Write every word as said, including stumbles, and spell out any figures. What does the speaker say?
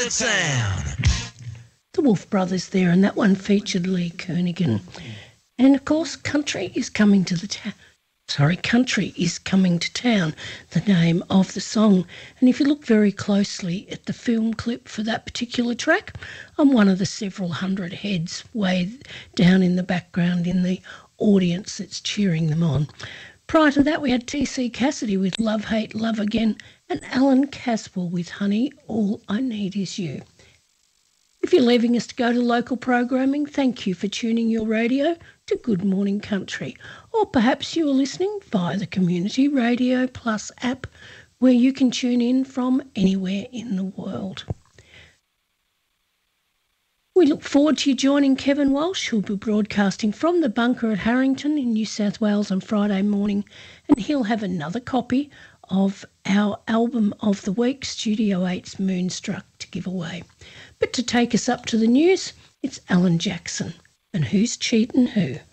the town. The Wolf Brothers there, and that one featured Lee Kernaghan. And of course, Country is coming to the town. Sorry, Country is Coming to Town, the name of the song. And if you look very closely at the film clip for that particular track, I'm one of the several hundred heads way down in the background in the audience that's cheering them on. Prior to that, we had T C Cassidy with Love, Hate, Love Again, and Alan Caswell with Honey, All I Need Is You. If you're leaving us to go to local programming, thank you for tuning your radio to Good Morning Country. Or perhaps you are listening via the Community Radio Plus app, where you can tune in from anywhere in the world. We look forward to you joining Kevin Walsh, who'll be broadcasting from the bunker at Harrington in New South Wales on Friday morning, and he'll have another copy of our album of the week, Studio eight's Moonstruck, to give away. But to take us up to the news, it's Alan Jackson. And who's cheating who?